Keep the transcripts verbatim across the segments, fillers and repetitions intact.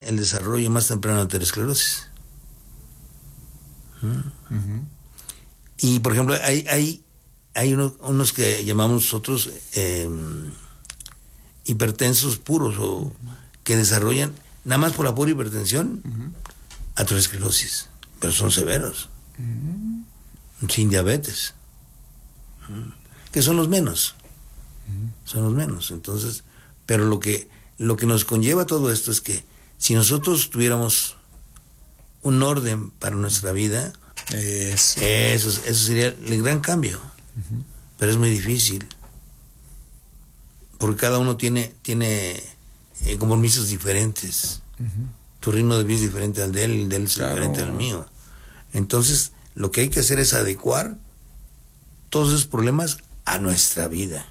el desarrollo más temprano de aterosclerosis. ¿Mm? Uh-huh. Y, por ejemplo, hay, hay, hay unos, unos que llamamos nosotros eh, hipertensos puros, o uh-huh. que desarrollan, nada más por la pura hipertensión, uh-huh. aterosclerosis, pero son severos, uh-huh. sin diabetes, uh-huh. que son los menos, uh-huh. son los menos. Entonces, pero lo que, lo que nos conlleva todo esto es que si nosotros tuviéramos un orden para nuestra vida, eso, eso, eso sería el gran cambio. Uh-huh. Pero es muy difícil, porque cada uno tiene, tiene eh, compromisos diferentes. Uh-huh. Tu ritmo de vida es diferente al de él, y el de él es claro. diferente al mío. Entonces, lo que hay que hacer es adecuar todos esos problemas a nuestra vida.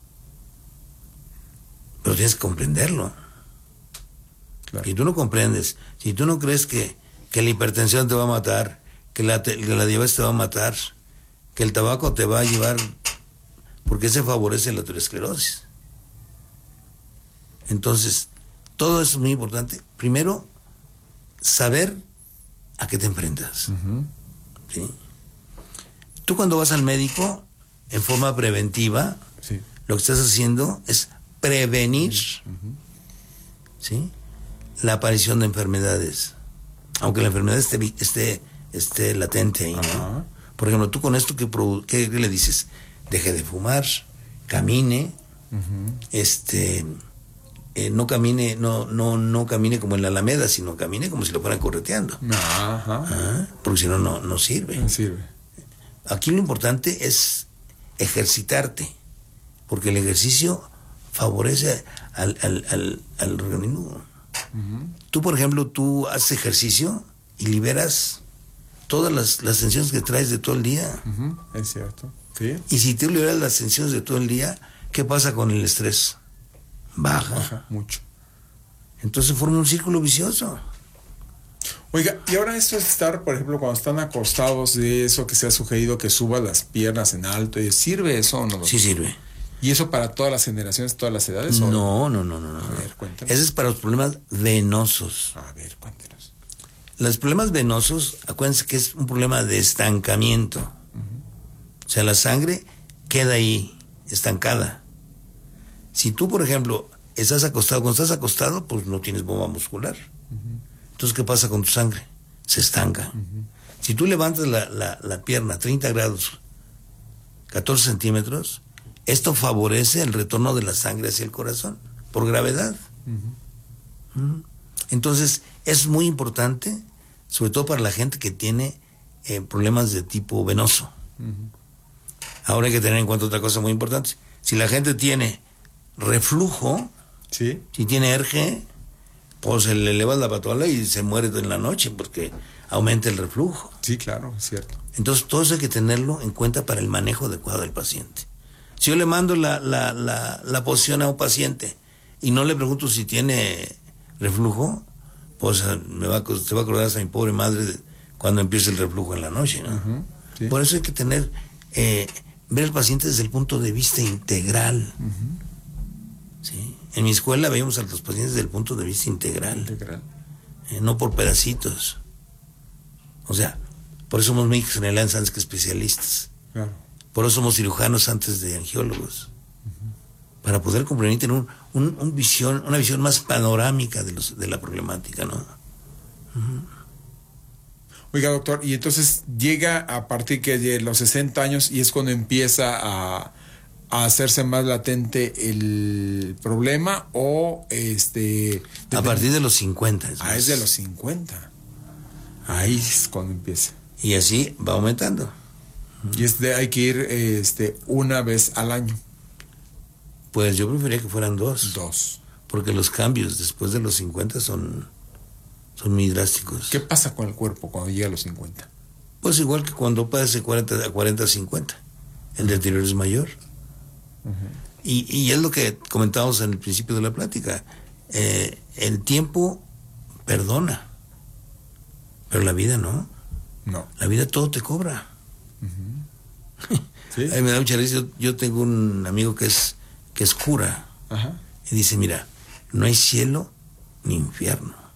Pero tienes que comprenderlo. Claro. Si tú no comprendes, si tú no crees que, que la hipertensión te va a matar, que la, te, que la diabetes te va a matar, que el tabaco te va a llevar, porque se favorece la aterosclerosis. Entonces, todo eso es muy importante. Primero, saber a qué te enfrentas. Uh-huh. ¿Sí? Tú cuando vas al médico, en forma preventiva, sí. lo que estás haciendo es prevenir uh-huh. ¿sí? la aparición de enfermedades. Aunque la enfermedad esté, esté, esté latente ahí, uh-huh. ¿no? Por ejemplo, tú con esto, ¿qué, qué, qué le dices? Deje de fumar, camine, uh-huh. este... Eh, no camine, no, no, no camine como en la Alameda, sino camine como si lo fueran correteando. Ajá. ¿Ah? Porque si no, no, no sirve. No sirve. Aquí lo importante es ejercitarte, porque el ejercicio favorece al, al, al, al organismo. Uh-huh. Tú, por ejemplo, tú haces ejercicio y liberas todas las, las tensiones que traes de todo el día. Uh-huh. Es cierto. ¿Sí? Y si tú liberas las tensiones de todo el día, ¿qué pasa con el estrés? Baja. Baja mucho. Entonces forma un círculo vicioso. Oiga, y ahora esto es estar, por ejemplo, cuando están acostados, de eso que se ha sugerido que suba las piernas en alto, ¿sirve eso o no? Sí sirve. ¿Y eso para todas las generaciones, todas las edades? No, ¿o? no, no, no, no. A ver, cuéntanos. Ese es para los problemas venosos. A ver, cuéntanos. Los problemas venosos, acuérdense que es un problema de estancamiento. Uh-huh. O sea, la sangre queda ahí, estancada. Si tú, por ejemplo, estás acostado, cuando estás acostado, pues no tienes bomba muscular. Uh-huh. Entonces, ¿qué pasa con tu sangre? Se estanca. Uh-huh. Si tú levantas la, la, la pierna treinta grados, catorce centímetros, esto favorece el retorno de la sangre hacia el corazón, por gravedad. Uh-huh. Uh-huh. Entonces, es muy importante, sobre todo para la gente que tiene eh, problemas de tipo venoso. Uh-huh. Ahora hay que tener en cuenta otra cosa muy importante. Si la gente tiene reflujo, ¿sí? Si tiene erge, pues se le eleva la patola y se muere en la noche porque aumenta el reflujo. Sí, claro, es cierto. Entonces todo eso hay que tenerlo en cuenta para el manejo adecuado del paciente. Si yo le mando la, la, la, la posición a un paciente y no le pregunto si tiene reflujo, pues me va, se va a acordar a mi pobre madre cuando empiece el reflujo en la noche, ¿no? Uh-huh, sí. Por eso hay que tener, eh, ver al paciente desde el punto de vista integral. Uh-huh. ¿Sí? En mi escuela veíamos a los pacientes desde el punto de vista integral, integral. Eh, no por pedacitos. O sea, por eso somos médicos generales antes que especialistas. Claro. Por eso somos cirujanos antes de angiólogos. Uh-huh. Para poder comprender, tener un, un, un visión, una visión más panorámica de, los, de la problemática, ¿no? Uh-huh. Oiga, doctor, y entonces llega a partir que de los sesenta años y es cuando empieza a... a hacerse más latente el problema o este a partir de los cincuenta. Es ah, es de los cincuenta. Ahí es cuando empieza. Y así va aumentando. Y es de, hay que ir este una vez al año. Pues yo preferiría que fueran dos. Dos. Porque los cambios después de los cincuenta son, son muy drásticos. ¿Qué pasa con el cuerpo cuando llega a los cincuenta? Pues igual que cuando pasa de cuarenta a cincuenta. El deterioro es mayor. Uh-huh. Y, y es lo que comentábamos en el principio de la plática. Eh, el tiempo perdona, pero la vida no. No. La vida todo te cobra. Uh-huh. ¿Sí? A mí me da mucha risa. Yo, yo tengo un amigo que es, que es cura. Ajá. Y dice, mira, no hay cielo ni infierno.